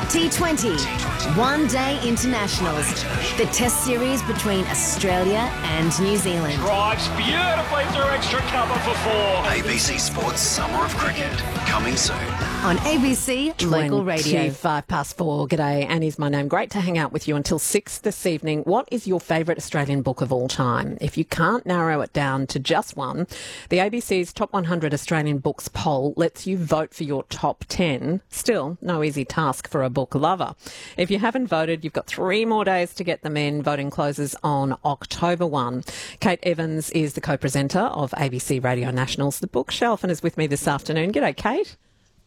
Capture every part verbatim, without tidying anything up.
T twenty, one-day internationals. The test series between Australia and New Zealand. Drives beautifully through extra cover for four. A B C Sports Summer of Cricket, coming soon. On A B C Local Radio. twenty-five past four. G'day, Annie's my name. Great to hang out with you until six this evening. What is your favourite Australian book of all time? If you can't narrow it down to just one, the A B C's Top one hundred Australian Books poll lets you vote for your top ten. Still, no easy task for a book lover. If you haven't voted, you've got three more days to get them in. Voting closes on October first. Kate Evans is the co-presenter of A B C Radio National's The Bookshelf and is with me this afternoon. G'day, Kate.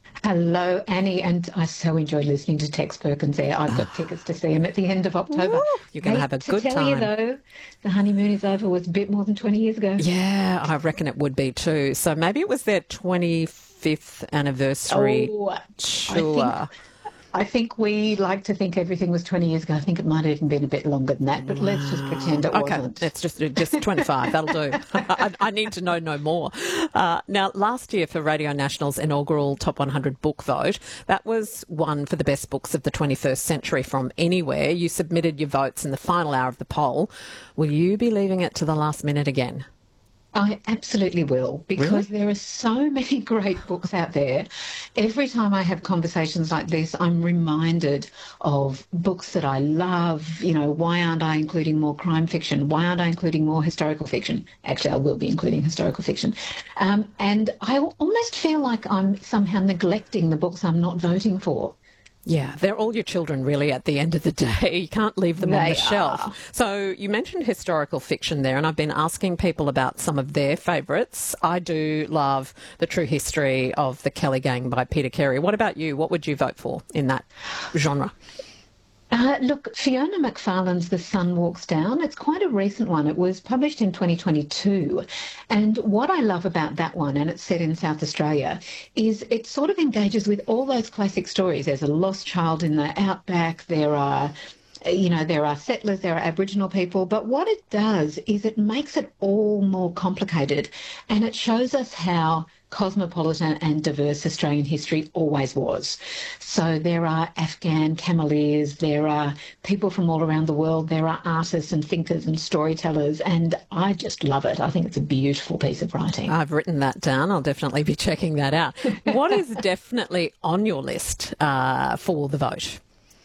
Hello, Annie, and I so enjoyed listening to Tex Perkins there. I've got tickets to see him at the end of October. Ooh, you're going to have a good to tell time. you, though, the honeymoon is over was a bit more than twenty years ago. Yeah, I reckon it would be too. So maybe it was their twenty-fifth anniversary Oh, tour. I think, I think we like to think everything was twenty years ago. I think it might have even been a bit longer than that, but let's just pretend it Okay, wasn't. it's just just twenty-five. That'll do. I, I need to know no more. Uh, now, last year for Radio National's inaugural Top one hundred book vote, that was one for the best books of the twenty-first century from anywhere. You submitted your votes in the final hour of the poll. Will you be leaving it to the last minute again? I absolutely will, because Really? there are so many great books out there. Every time I have conversations like this, I'm reminded of books that I love. You know, why aren't I including more crime fiction? Why aren't I including more historical fiction? Actually, I will be including historical fiction. Um, and I almost feel like I'm somehow neglecting the books I'm not voting for. Yeah, they're all your children, really, at the end of the day. You can't leave them on They the shelf. are. So you mentioned historical fiction there, and I've been asking people about some of their favourites. I do love The True History of the Kelly Gang by Peter Carey. What about you? What would you vote for in that genre? Uh, look, Fiona McFarlane's The Sun Walks Down, it's quite a recent one. It was published in twenty twenty-two. And what I love about that one, and it's set in South Australia, is it sort of engages with all those classic stories. There's a lost child in the outback, there are... You know, there are settlers, there are Aboriginal people, but what it does is it makes it all more complicated, and it shows us how cosmopolitan and diverse Australian history always was. So there are Afghan cameleers, there are people from all around the world, there are artists and thinkers and storytellers, and I just love it. I think it's a beautiful piece of writing. I've written that down. I'll definitely be checking that out. What is definitely on your list uh, for the vote?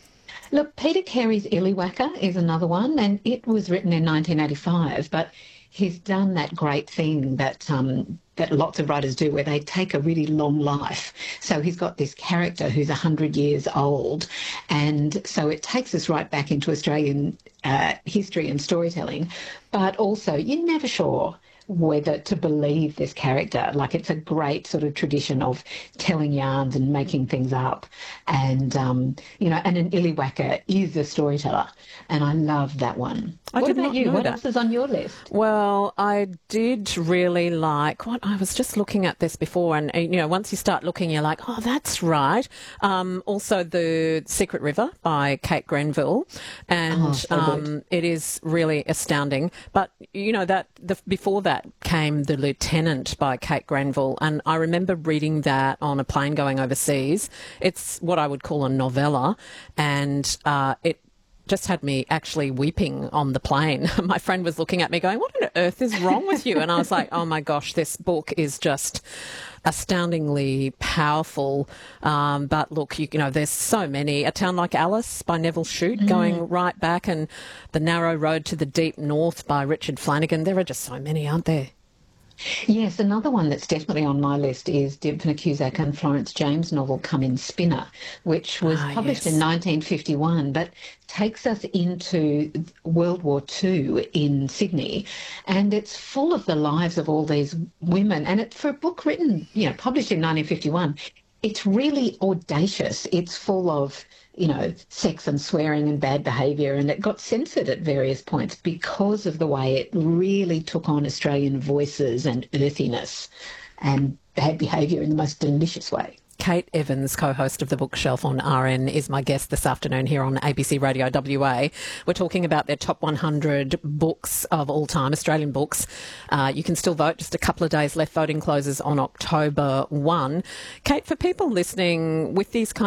Look, Peter Carey's Illywacker is another one, and it was written in nineteen eighty-five, but he's done that great thing that um, that lots of writers do, where they take a really long life. So he's got this character who's one hundred years old, and so it takes us right back into Australian uh, history and storytelling, but also you're never sure whether to believe this character. Like, it's a great sort of tradition of telling yarns and making things up. And, um, you know, and an Illywacker is a storyteller. And I love that one. I what did about not you? know What that. else is on your list? Well, I did really like what I was just looking at this before, and, and you know, once you start looking, you're like, oh, that's right. Um, also, The Secret River by Kate Grenville, and Oh, so good. um, it is really astounding. But you know that the, before that came The Lieutenant by Kate Grenville, and I remember reading that on a plane going overseas. It's what I would call a novella, and uh, it. just had me actually weeping on the plane. My friend was looking at me going, what on earth is wrong with you? And I was like, oh my gosh, this book is just astoundingly powerful. Um, but look, you, you know, there's so many. A Town Like Alice by Neville Shute, mm. going right back, and The Narrow Road to the Deep North by Richard Flanagan. There are just so many, aren't there? Yes, another one that's definitely on my list is Dibna Cusack and Florence James' novel Come In Spinner, which was Ah, published yes. in nineteen fifty-one, but takes us into World War Two in Sydney, and it's full of the lives of all these women. And it, for a book written, you know, published in nineteen fifty-one, it's really audacious. It's full of, you know, sex and swearing and bad behaviour, and it got censored at various points because of the way it really took on Australian voices and earthiness and bad behaviour in the most delicious way. Kate Evans, co-host of The Bookshelf on R N, is my guest this afternoon here on A B C Radio W A. We're talking about their top one hundred books of all time, Australian books. Uh, you can still vote. Just a couple of days left. Voting closes on October first. Kate, for people listening with these kind